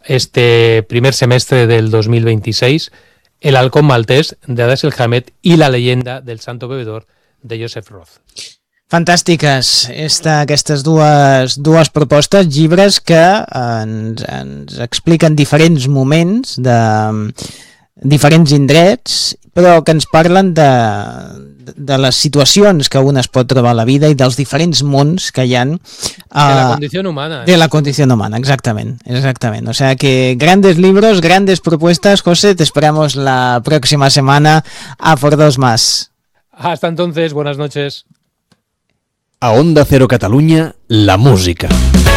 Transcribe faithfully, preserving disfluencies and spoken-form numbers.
este primer semestre del dos mil veintiséis, El halcón maltés de Dashiell Hammett y La leyenda del santo bebedor de Joseph Roth. Fantàstiques esta, aquestes dues, dues propostes, llibres que ens, ens expliquen diferents moments de diferents indrets, però que ens parlen de, de les situacions que un es pot trobar a la vida i dels diferents mons que hi ha. Uh, de la condició humana. De la condició humana, exactament, exactament. O sea que grandes libros, grandes propuestas. José, te esperamos la próxima semana a por dos más. Hasta entonces, buenas noches. A Onda Cero Catalunya, la música.